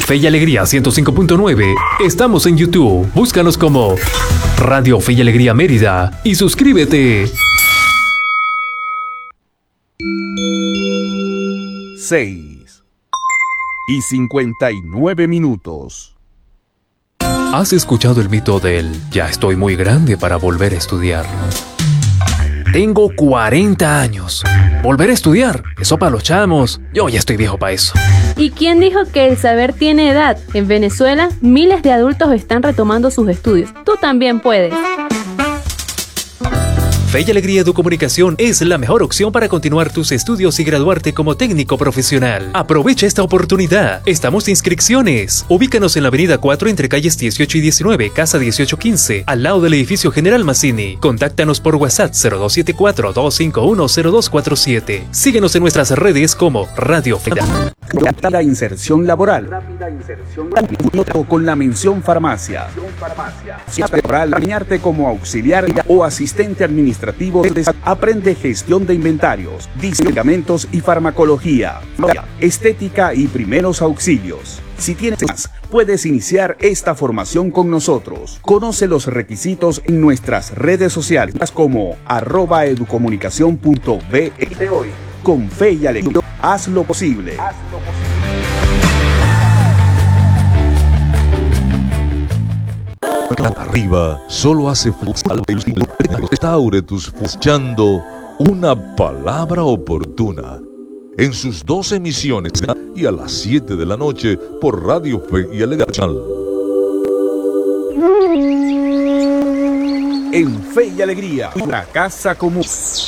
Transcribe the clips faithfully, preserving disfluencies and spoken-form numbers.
Fe y Alegría ciento cinco punto nueve. Estamos en YouTube. Búscanos como Radio Fe y Alegría Mérida y suscríbete. seis y cincuenta y nueve minutos. ¿Has escuchado el mito del ya estoy muy grande para volver a estudiar? Tengo cuarenta años. ¿Volver a estudiar? Eso para los chamos. Yo ya estoy viejo para eso. ¿Y quién dijo que el saber tiene edad? En Venezuela, miles de adultos están retomando sus estudios. Tú también puedes. Fe y Alegría Educomunicación es la mejor opción para continuar tus estudios y graduarte como técnico profesional. Aprovecha esta oportunidad. Estamos de inscripciones. Ubícanos en la avenida cuatro entre calles dieciocho y diecinueve, casa dieciocho quince, al lado del edificio General Mazzini. Contáctanos por WhatsApp cero dos siete cuatro, dos cinco uno, cero dos cuatro siete. Síguenos en nuestras redes como Radio Fe. Rápida inserción laboral. Rápida inserción laboral. Con la mención farmacia. Si es para alinearte como auxiliar o asistente administrativo, aprende gestión de inventarios, medicamentos y farmacología, estética y primeros auxilios. Si tienes más, puedes iniciar esta formación con nosotros. Conoce los requisitos en nuestras redes sociales como arroba educomunicación punto be. Hoy, con Fe y Alegría, haz lo posible. Haz lo posible. Arriba solo hace restaure tus escuchando una palabra oportuna en sus dos emisiones y a las siete de la noche por Radio Fe y Alegría. En Fe y Alegría, la casa común.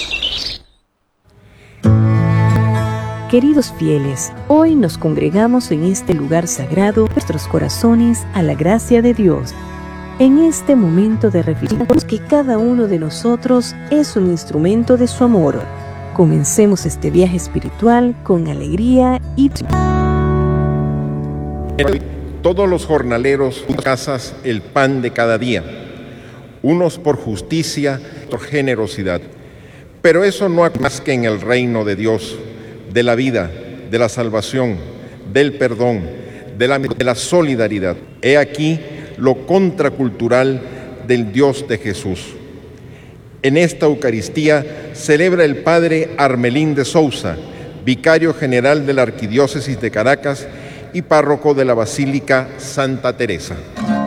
Queridos fieles, hoy nos congregamos en este lugar sagrado, nuestros corazones a la gracia de Dios. En este momento de reflexión, que cada uno de nosotros es un instrumento de su amor. Comencemos este viaje espiritual con alegría y... Todos los jornaleros casas el pan de cada día, unos por justicia, por generosidad. Pero eso no hay más que en el reino de Dios, de la vida, de la salvación, del perdón, de la, de la solidaridad. He aquí lo contracultural del Dios de Jesús. En esta Eucaristía celebra el Padre Armelín de Sousa, vicario general de la Arquidiócesis de Caracas y párroco de la Basílica Santa Teresa.